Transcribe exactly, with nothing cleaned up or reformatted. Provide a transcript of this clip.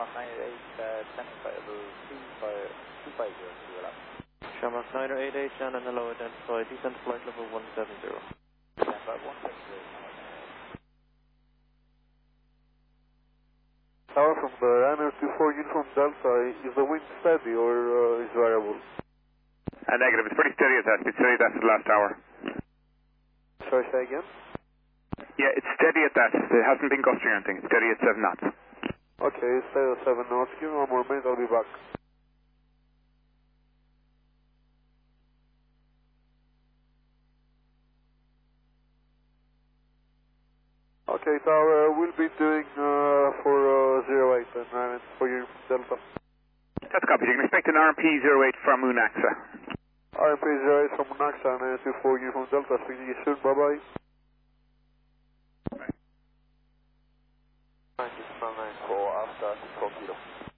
nine eight, uh, ten available, two five, two five zero, two eleven. Shamrock nine eight eight, Shannon, hello, identify, descent flight level one seven zero. Stand by one seven zero. Tower from the runner two four uniform Delta, is the wind steady or uh, is variable? Uh, negative, it's pretty steady at that, it's steady at that for the last hour. Sorry, say again? Yeah, it's steady at that, it hasn't been gusting or anything, it's steady at seven knots. Okay, stay at seven knots, give me one more minute, I'll be back. Okay, Tower, we'll be doing uh, for uh, zero eight and uh, for your Delta. That's copy, you can expect an R M P zero eight from Unaxa. R M P zero eight from Naxa and two four uniform Delta, speak to you soon, bye bye. nine six nine nine four after four kilo.